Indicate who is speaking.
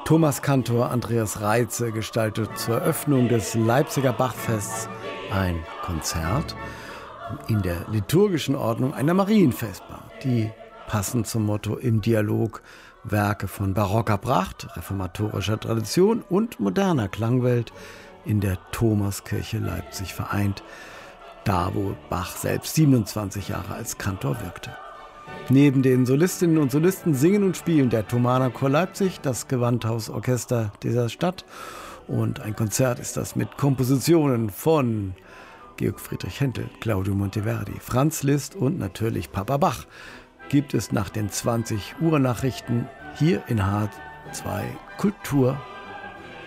Speaker 1: Thomaskantor Andreas Reitze gestaltet zur Eröffnung des Leipziger Bachfests ein Konzert in der liturgischen Ordnung einer Marienfestbar, die passend zum Motto im Dialog Werke von barocker Pracht, reformatorischer Tradition und moderner Klangwelt in der Thomaskirche Leipzig vereint, da wo Bach selbst 27 Jahre als Kantor wirkte. Neben den Solistinnen und Solisten singen und spielen der Thomaner Chor Leipzig, das Gewandhausorchester dieser Stadt. Und ein Konzert ist das mit Kompositionen von Georg Friedrich Händel, Claudio Monteverdi, Franz Liszt und natürlich Papa Bach. Gibt es nach den 20 Uhr Nachrichten hier in H2 Kultur